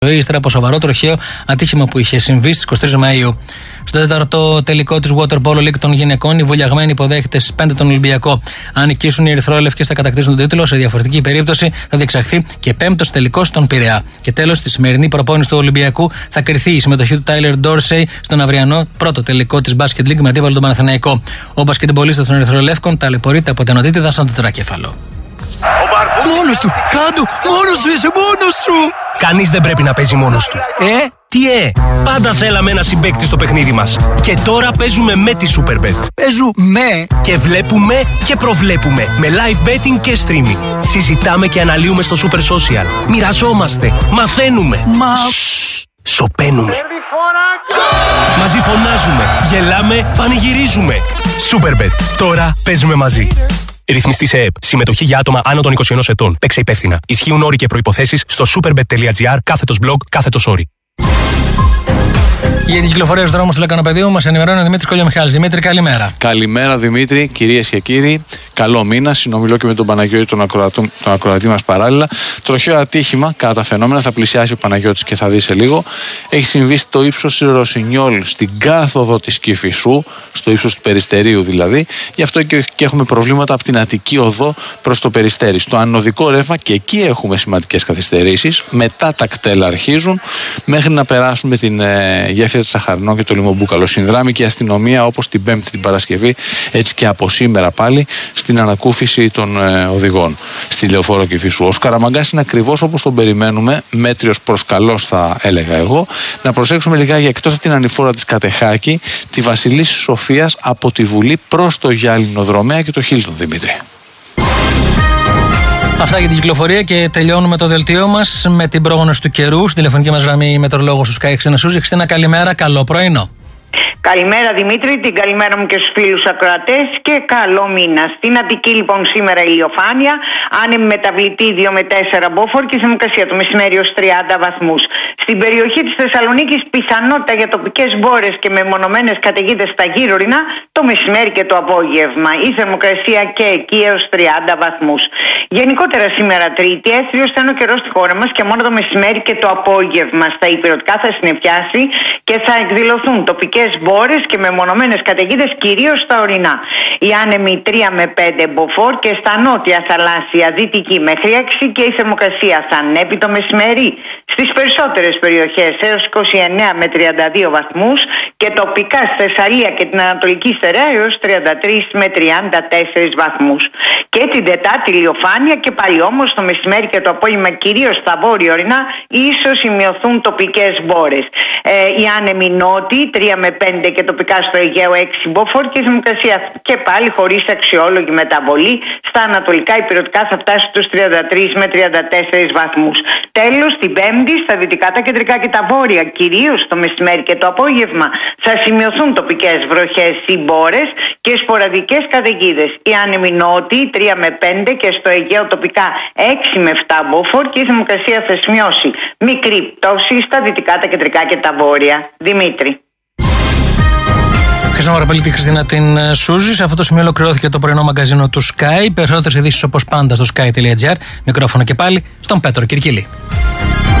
Ύστερα από σοβαρό τροχαίο ατύχημα που είχε συμβεί στις 23 Μαΐου. Στο τέταρτο τελικό της Water Polo League των γυναικών, η Βουλιαγμένη υποδέχεται στις 5 τον Ολυμπιακό. Αν νικήσουν οι ερυθρόλευκες, θα κατακτήσουν τον τίτλο. Σε διαφορετική περίπτωση, θα διεξαχθεί και πέμπτος τελικός στον Πειραιά. Και τέλος, στη σημερινή προπόνηση του Ολυμπιακού θα κριθεί η συμμετοχή του Τάιλερ Ντόρσεϊ στον αυριανό πρώτο τελικό της Basket League με αντίπαλο τον Παναθηναϊκό. Ο μπασκετμπολίστας των ερυθρολεύκων ταλαιπωρείται από την οτίτιδα στον τετράκεφαλο. Μόνος του! Κάντο! Μόνος σου είσαι! Μόνος σου! Κανείς δεν πρέπει να παίζει μόνος του. Τι πάντα θέλαμε ένα συμπαίκτη στο παιχνίδι μας. Και τώρα παίζουμε με τη Superbet. Παίζουμε! Και βλέπουμε και προβλέπουμε. Με live betting και streaming. Συζητάμε και αναλύουμε στο Super Social. Μοιραζόμαστε. Μαθαίνουμε. Σωπαίνουμε. Μαζί φωνάζουμε. Γελάμε. Πανηγυρίζουμε. Superbet. Τώρα παίζουμε μαζί. Ρυθμιστή σε ΕΕΠ. Συμμετοχή για άτομα άνω των 21 ετών. Παίξε υπεύθυνα. Ισχύουν όροι και προϋποθέσεις στο superbet.gr/blog/όροι. Για την κυκλοφορία στους δρόμους του Λεκανοπεδίου μας ενημερώνει ο Δημήτρης Κολιομιχάλης. Δημήτρη, καλημέρα. Καλημέρα, Δημήτρη, κυρίες και κύριοι. Καλό μήνα. Συνομιλώ και με τον Παναγιώτη, τον ακροατή μας παράλληλα. Τροχαίο ατύχημα κατά τα φαινόμενα. Θα πλησιάσει ο Παναγιώτης και θα δει σε λίγο. Έχει συμβεί στο ύψος της Ρωσινιόλ, στην κάθοδο της Κηφισού, στο ύψος του Περιστερίου δηλαδή. Γι' αυτό και έχουμε προβλήματα από την Αττική οδό προς το Περιστέρι. Στο ανωδικό ρεύμα και εκεί έχουμε σημαντικές καθυστερήσεις. Μετά τα κτέλα αρχίζουν μέχρι να περάσουμε την γέφυρα της Σαχαρινών και το Λιμομπούκαλο. Συνδράμει και η αστυνομία όπως την Πέμπτη την Παρασκευή, έτσι και από σήμερα πάλι στην ανακούφιση των οδηγών στη Λεωφόρο Κηφισού. Ο Σκαραμαγκάς είναι ακριβώς όπως τον περιμένουμε, μέτριος προς καλός θα έλεγα εγώ. Να προσέξουμε λιγάκι εκτός από την ανηφόρα της Κατεχάκη, τη Βασιλίσσης Σοφίας από τη Βουλή προς το Γιάλινο Δρομέα και το Χίλτον, Δημήτρη. Αυτά για την κυκλοφορία και τελειώνουμε το δελτίο μας με την πρόγνωση του καιρού. Στην τηλεφωνική μας γραμμή η μετεωρολόγος του Sky Χριστίνα Σούζη. Χριστίνα, καλημέρα, καλό πρωινό. Καλημέρα Δημήτρη, την καλημέρα μου και στους φίλους ακροατές και καλό μήνα. Στην Αττική λοιπόν σήμερα ηλιοφάνεια, άνεμη μεταβλητή 2 με 4 μποφόρ και θερμοκρασία το μεσημέρι ως 30 βαθμούς. Στην περιοχή της Θεσσαλονίκης πιθανότητα για τοπικές μπόρες και μεμονωμένες καταιγίδες στα γύρω-ορεινά το μεσημέρι και το απόγευμα. Η θερμοκρασία και εκεί έως 30 βαθμούς. Γενικότερα σήμερα Τρίτη, έθριος θα είναι ο καιρός στη χώρα μας και μόνο το μεσημέρι και το απόγευμα. Στα υπηρετικά θα συννεφιάσει και θα εκδηλωθούν τοπικές μπόρες και μεμονωμένες καταιγίδες κυρίως στα ορεινά. Οι άνεμοι 3 με 5 μποφόρ και στα νότια θαλάσσια δυτική μέχρι 6 και η θερμοκρασία θα ανέβει το μεσημέρι στις περισσότερες περιοχές έως 29 με 32 βαθμούς και τοπικά στη Θεσσαλία και την Ανατολική Στερεά έως 33 με 34 βαθμούς. Και την Τετάρτη ηλιοφάνεια και πάλι όμως το μεσημέρι και το απόγευμα κυρίως στα βόρεια ορεινά ίσως σημειωθούν τοπικές μπόρες. Οι άνεμοι νότιοι 3 με 5 και τοπικά στο Αιγαίο 6 μποφόρ και η θερμοκρασία και πάλι χωρίς αξιόλογη μεταβολή στα ανατολικά υπηρετικά θα φτάσει στους 33 με 34 βαθμούς. Τέλος, την Πέμπτη στα δυτικά, τα κεντρικά και τα βόρεια, κυρίως το μεσημέρι και το απόγευμα, θα σημειωθούν τοπικές βροχές ή μπόρες και σποραδικές καταιγίδες. Οι άνεμοι νότιοι 3 με 5 και στο Αιγαίο τοπικά 6 με 7 μποφόρ και η θερμοκρασία θα σημειώσει μικρή πτώση στα δυτικά, τα κεντρικά και τα βόρεια. Δημήτρη. Ευχαριστούμε πάρα πολύ τη Χριστίνα την Σούζη. Σε αυτό το σημείο ολοκληρώθηκε το πρωινό μαγκαζίνο του Sky. Περισσότερες ειδήσεις όπως πάντα στο sky.gr. Μικρόφωνο και πάλι στον Πέτρο Κυρκυλή.